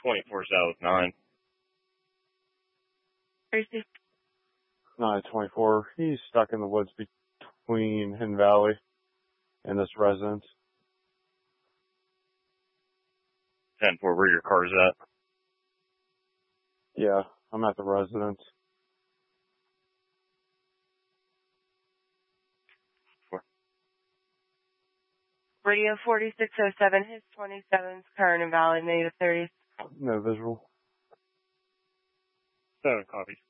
24 South 9. Tracy. 924. He's stuck in the woods between Hidden Valley and this residence. 10-4, where your car's at? Yeah, I'm at the residence. Radio 4607, his 27's current and valid, negative 30s. No visual. 7 copies.